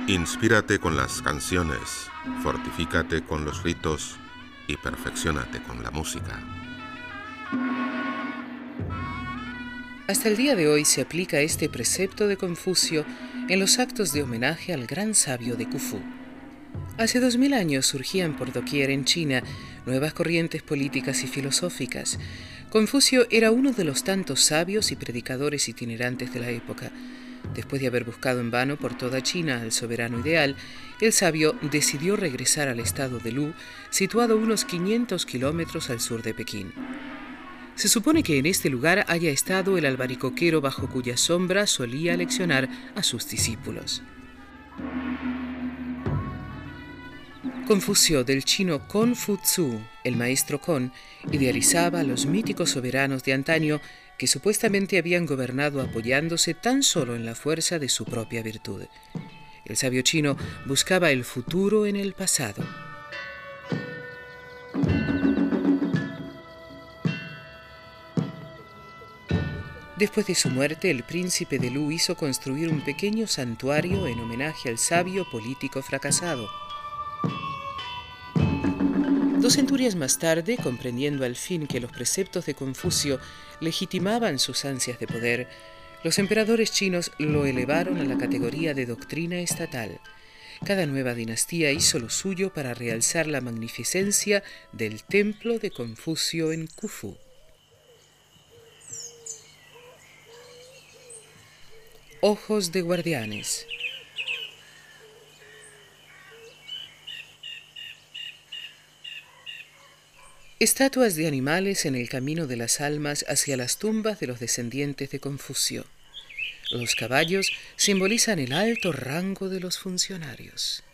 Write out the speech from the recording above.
Inspírate con las canciones, fortifícate con los ritos y perfecciónate con la música. Hasta el día de hoy se aplica este precepto de Confucio en los actos de homenaje al gran sabio de Khufu. Hace 2000 años surgían por doquier en China nuevas corrientes políticas y filosóficas. Confucio era uno de los tantos sabios y predicadores itinerantes de la época. Después de haber buscado en vano por toda China al soberano ideal, el sabio decidió regresar al estado de Lu, situado unos 500 kilómetros al sur de Pekín. Se supone que en este lugar haya estado el albaricoquero bajo cuya sombra solía leccionar a sus discípulos. Confucio, del chino Confucius, el maestro Con, idealizaba a los míticos soberanos de antaño que supuestamente habían gobernado apoyándose tan solo en la fuerza de su propia virtud. El sabio chino buscaba el futuro en el pasado. Después de su muerte, el príncipe de Lu hizo construir un pequeño santuario en homenaje al sabio político fracasado. 2 centurias más tarde, comprendiendo al fin que los preceptos de Confucio legitimaban sus ansias de poder, los emperadores chinos lo elevaron a la categoría de doctrina estatal. Cada nueva dinastía hizo lo suyo para realzar la magnificencia del templo de Confucio en Khufu. Ojos de guardianes. Estatuas de animales en el camino de las almas hacia las tumbas de los descendientes de Confucio. Los caballos simbolizan el alto rango de los funcionarios.